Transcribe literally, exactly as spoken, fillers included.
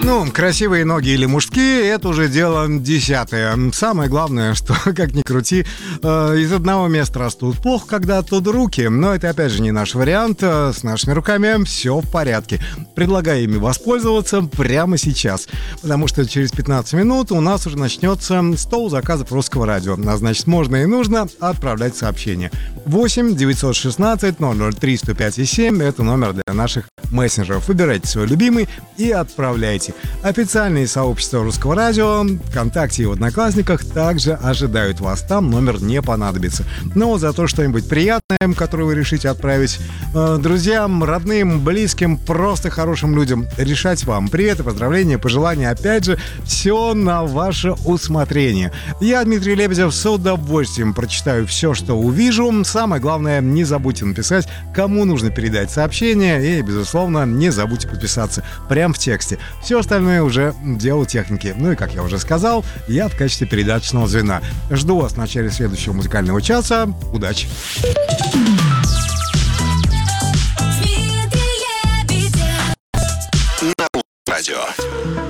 Ну, красивые ноги или мужские, это уже дело десятое. Самое главное, что, как ни крути, э, из одного места растут. Плохо, когда оттуда руки, но это, опять же, не наш вариант. С нашими руками все в порядке. Предлагаю ими воспользоваться прямо сейчас, потому что через пятнадцать минут у нас уже начнется стол заказов Русского радио. А значит, можно и нужно отправлять сообщения. восемь девятьсот шестнадцать ноль ноль три сто пять семь — это номер для наших мессенджеров. Выбирайте свой любимый и отправляйте. Официальные сообщества Русского радио, ВКонтакте и в Одноклассниках также ожидают вас. Там номер не понадобится. Но за то что-нибудь приятное, которое вы решите отправить э, друзьям, родным, близким, просто хорошим людям, решать вам. Привет и поздравления, пожелания. Опять же, все на ваше усмотрение. Я, Дмитрий Лебедев, с удовольствием прочитаю все, что увижу. Самое главное, не забудьте написать, кому нужно передать сообщение. И, безусловно, не забудьте подписаться прямо в тексте. Все остальное уже дело техники. Ну и, как я уже сказал, я в качестве передаточного звена. Жду вас в начале следующего музыкального часа. Удачи! На радио.